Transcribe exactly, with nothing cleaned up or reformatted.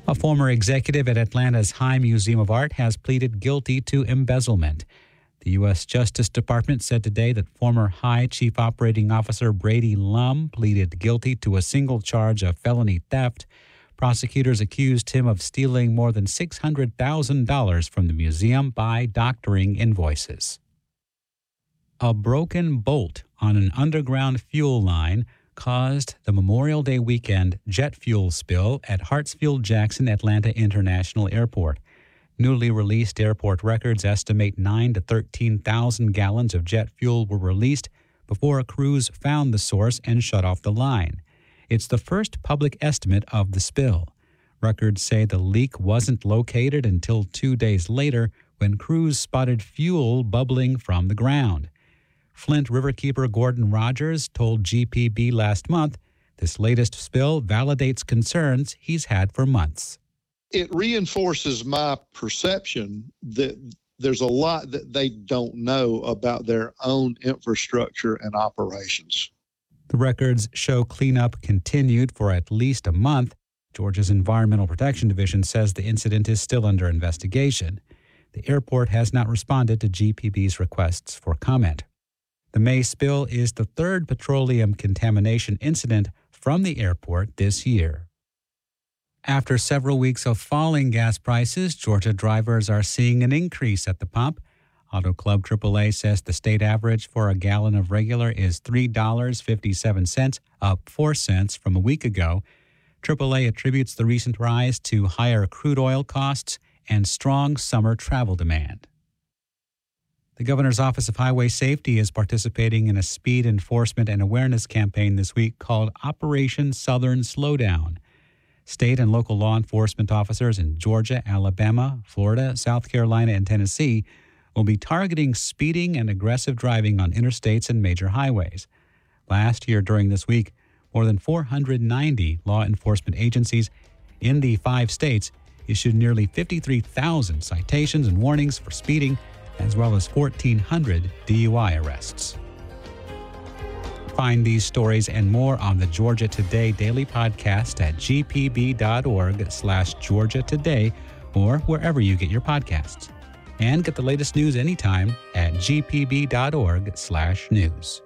A former executive at Atlanta's High Museum of Art has pleaded guilty to embezzlement. The U S Justice Department said today that former High Chief Operating Officer Brady Lum pleaded guilty to a single charge of felony theft. Prosecutors accused him of stealing more than six hundred thousand dollars from the museum by doctoring invoices. A broken bolt on an underground fuel line caused the Memorial Day weekend jet fuel spill at Hartsfield-Jackson Atlanta International Airport. Newly released airport records estimate nine to thirteen thousand gallons of jet fuel were released before crews found the source and shut off the line. It's the first public estimate of the spill. Records say the leak wasn't located until two days later when crews spotted fuel bubbling from the ground. Flint Riverkeeper Gordon Rogers told G P B last month this latest spill validates concerns he's had for months. It reinforces my perception that there's a lot that they don't know about their own infrastructure and operations. The records show cleanup continued for at least a month. Georgia's Environmental Protection Division says the incident is still under investigation. The airport has not responded to G P B's requests for comment. The May spill is the third petroleum contamination incident from the airport this year. After several weeks of falling gas prices, Georgia drivers are seeing an increase at the pump. Auto Club triple A says the state average for a gallon of regular is three dollars and fifty-seven cents, up four cents from a week ago. triple A attributes the recent rise to higher crude oil costs and strong summer travel demand. The Governor's Office of Highway Safety is participating in a speed enforcement and awareness campaign this week called Operation Southern Slowdown. State and local law enforcement officers in Georgia, Alabama, Florida, South Carolina, and Tennessee will be targeting speeding and aggressive driving on interstates and major highways. Last year during this week, more than four hundred ninety law enforcement agencies in the five states issued nearly fifty-three thousand citations and warnings for speeding, as well as fourteen hundred D U I arrests. Find these stories and more on the Georgia Today Daily Podcast at g p b dot org slash Georgia Today or wherever you get your podcasts. And get the latest news anytime at g p b dot org slash news.